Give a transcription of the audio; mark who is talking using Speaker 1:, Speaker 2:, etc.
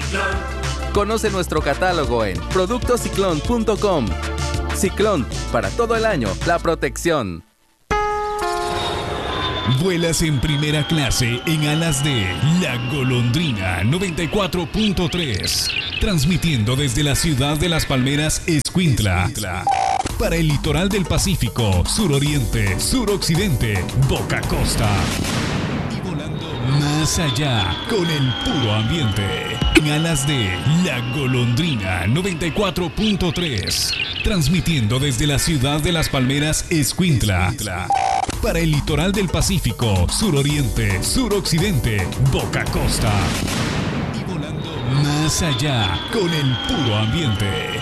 Speaker 1: Conoce nuestro catálogo en productosciclón.com. Ciclón, para todo el año, la protección.
Speaker 2: Vuelas en primera clase en alas de La Golondrina 94.3, transmitiendo desde la ciudad de Las Palmeras, Escuintla, para el litoral del Pacífico, suroriente, suroccidente, Boca Costa, y volando más allá con el puro ambiente en alas de La Golondrina 94.3, transmitiendo desde la ciudad de Las Palmeras, Escuintla, para el litoral del Pacífico, suroriente, suroccidente, Boca Costa, y volando más allá con el puro ambiente